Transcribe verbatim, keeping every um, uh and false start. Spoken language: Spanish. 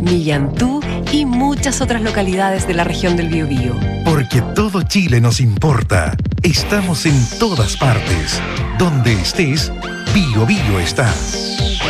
Millantú y muchas otras localidades de la región del Biobío. Porque todo Chile nos importa. Estamos en todas partes. Donde estés, Biobío está.